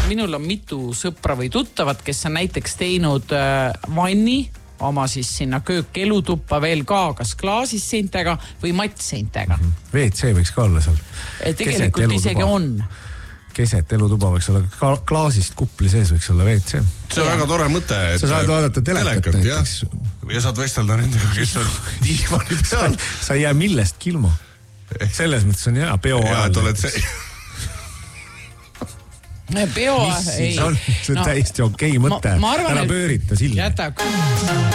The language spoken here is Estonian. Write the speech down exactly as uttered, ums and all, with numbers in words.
minul on mitu sõpra või tuttavat, kes on näiteks teinud vanni oma siis sinna köökelutuppa veel ka kas klaasist seintega või mattseintega. V C võiks ka olla seal. Tegelikult isegi on. Keset elutuba võiks olla, klaasist kupli sees võiks olla V C. See on väga tore mõte. Sa saad vaadata telekat näiteks. Ja saad vestelda nendega, kes on diivani peal. Sa ei jää millestki ilma. Selles mõttes on hea, peo ajal. Ja, et oled see... Peo, ei. See on täiesti okei mõte. Ära pöörita silmi. Jäta.